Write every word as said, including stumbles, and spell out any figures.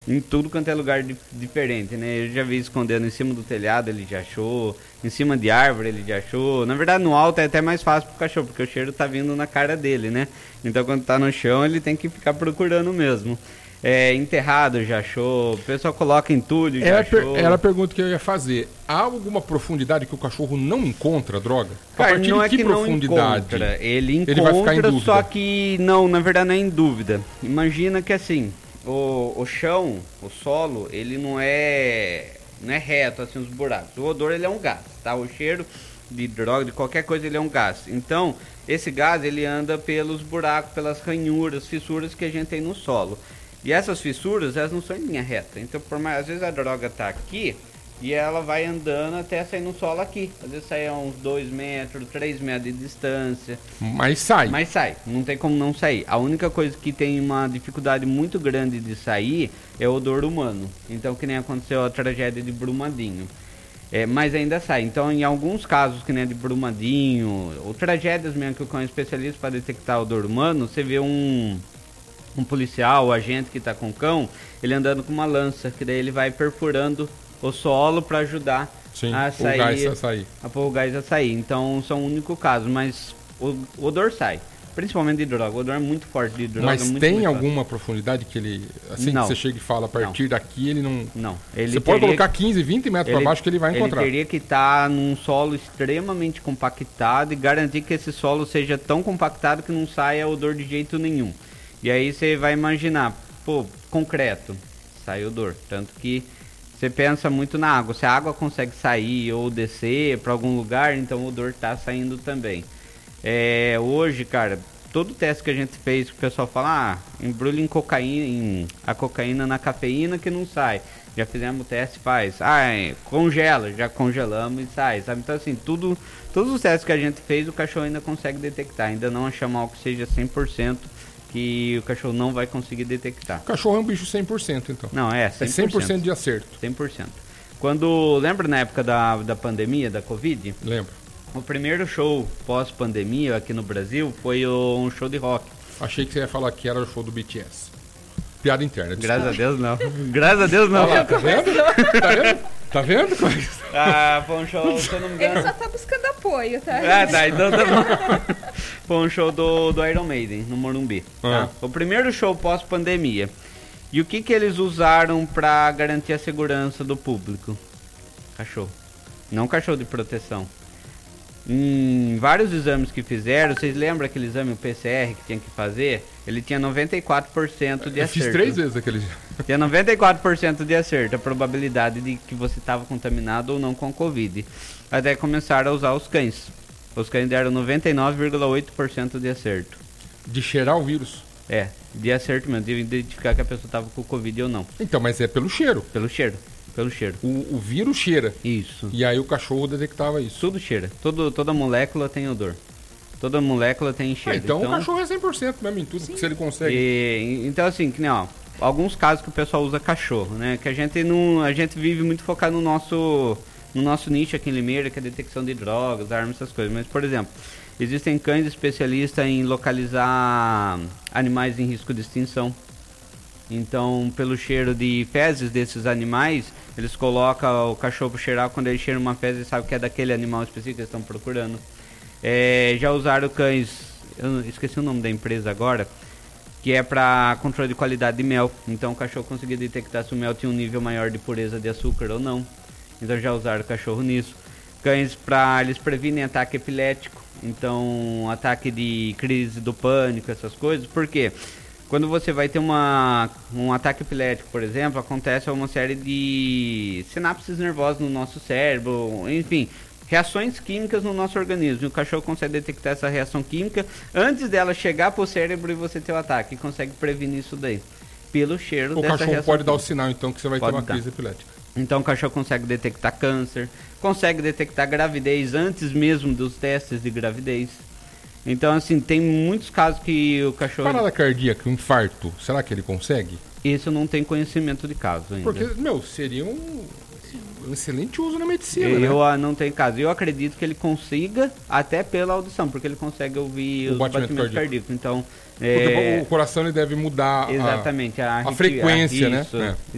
em tudo quanto é lugar di- diferente, né? Eu já vi escondendo em cima do telhado, ele já achou, em cima de árvore ele já achou. Na verdade, no alto é até mais fácil pro cachorro, porque o cheiro tá vindo na cara dele, né? Então quando tá no chão, ele tem que ficar procurando mesmo. É, enterrado já achou, o pessoal coloca entulho, já Era, per- achou. era a pergunta que eu ia fazer. Há alguma profundidade que o cachorro não encontra droga? A Cara, partir não de é que que profundidade? não encontra, ele encontra, Ele vai ficar em dúvida. só que não, na verdade não é em dúvida. Imagina que assim, o, o chão, o solo, ele não é não é reto assim os buracos. O odor ele é um gás, tá? O cheiro de droga, de qualquer coisa, ele é um gás. Então, esse gás ele anda pelos buracos, pelas ranhuras, fissuras que a gente tem no solo. E essas fissuras, elas não são em linha reta. Então, por mais, às vezes a droga tá aqui e ela vai andando até sair no solo aqui. Às vezes sai a uns dois metros, três metros de distância. Mas sai. Mas sai, não tem como não sair. A única coisa que tem uma dificuldade muito grande de sair é o odor humano. Então, que nem aconteceu a tragédia de Brumadinho. É, mas ainda sai. Então, em alguns casos, que nem a de Brumadinho, ou tragédias mesmo que o cão é especialista para detectar odor humano, você vê um... um policial, o agente que está com o cão, ele andando com uma lança, que daí ele vai perfurando o solo para ajudar Sim, a sair, o gás a sair. a pôr o gás a sair. Então são o único caso, mas o, o odor sai, principalmente de droga. O odor é muito forte de droga. Mas muito, tem muito alguma profundidade que ele, assim Não. que você chega e fala, a partir Não. daqui ele não... Não, ele Você pode teria colocar quinze, vinte metros para baixo que ele vai encontrar. Ele teria que estar num solo extremamente compactado e garantir que esse solo seja tão compactado que não saia odor de jeito nenhum. E aí você vai imaginar, pô, concreto, sai odor. Tanto que você pensa muito na água. Se a água consegue sair ou descer para algum lugar, então o odor tá saindo também. É, hoje, cara, todo teste que a gente fez, o pessoal fala, ah, embrulha em cocaína, em, a cocaína na cafeína que não sai. Já fizemos o teste, faz. Ah, é, congela, já congelamos e sai, sabe? Então assim, tudo, todos os testes que a gente fez, o cachorro ainda consegue detectar. Ainda não achamos algo que seja cem por cento que o cachorro não vai conseguir detectar. O cachorro é um bicho cem por cento, então. Não, é cem por cento. É cem por cento de acerto. cem por cento. Quando, lembra na época da, da pandemia, da Covid? Lembro. O primeiro show pós-pandemia aqui no Brasil foi o, um show de rock. Achei que você ia falar que era o show do B T S. Piada interna. desculpa. Graças a Deus não. Graças a Deus não. Olha lá, tá vendo? Tá vendo? Tá vendo? Ah, foi um show, se eu não me Ele engano. só tá buscando apoio, tá? Ah, tá, então tá bom. Foi um show do, do Iron Maiden, no Morumbi. Tá? Ah. O primeiro show pós-pandemia. E o que que eles usaram pra garantir a segurança do público? Cachorro. Não cachorro de proteção. Em vários exames que fizeram, vocês lembram aquele exame, o P C R, que tinha que fazer? Ele tinha noventa e quatro por cento de Eu acerto. fiz três vezes aquele. Tinha noventa e quatro por cento de acerto, a probabilidade de que você estava contaminado ou não com a Covid. Até começaram a usar os cães. Os cães deram noventa e nove vírgula oito por cento de acerto. De cheirar o vírus. É, de acerto mesmo, de identificar que a pessoa estava com Covid ou não. Então, mas é pelo cheiro. Pelo cheiro, pelo cheiro. O, o vírus cheira. Isso. E aí o cachorro detectava isso. Tudo cheira. Todo, toda molécula tem odor. Toda molécula tem Ah, cheiro. então, o cachorro é cem por cento mesmo em tudo, se ele consegue. E, então assim, que nem, ó, alguns casos que o pessoal usa cachorro, né? Que a gente não, a gente vive muito focado no nosso, no nosso nicho aqui em Limeira, que é a detecção de drogas, armas, essas coisas. Mas, por exemplo, existem cães especialistas em localizar animais em risco de extinção. Então, pelo cheiro de fezes desses animais, eles colocam o cachorro para cheirar. Quando ele cheira uma fezes, ele sabe que é daquele animal específico que eles estão procurando. É, já usaram cães, eu esqueci o nome da empresa agora, que é para controle de qualidade de mel. Então o cachorro conseguia detectar se o mel tinha um nível maior de pureza de açúcar ou não. Então já usaram o cachorro nisso. Cães para eles previnem ataque epilético, então ataque de crise do pânico, essas coisas. Por quê? Quando você vai ter uma, um ataque epilético, por exemplo, acontece uma série de sinapses nervosas no nosso cérebro, enfim, reações químicas no nosso organismo. E o cachorro consegue detectar essa reação química antes dela chegar para o cérebro e você ter o ataque. E consegue prevenir isso daí, pelo cheiro O dessa cachorro reação pode dar o química. sinal, então, que você vai Pode ter uma dar. crise epilética. Então o cachorro consegue detectar câncer, consegue detectar gravidez antes mesmo dos testes de gravidez. Então, assim, tem muitos casos que o cachorro... Parada cardíaca, um infarto, será que ele consegue? Isso não tem conhecimento de caso ainda. Porque, meu, seria um, um excelente uso na medicina, Eu né? ah, não tenho caso. Eu acredito que ele consiga, até pela audição, porque ele consegue ouvir O os batimento batimentos cardíaco. cardíacos. Então, Porque é, o coração ele deve mudar a- exatamente, a, a arritmia- frequência, né? isso. É.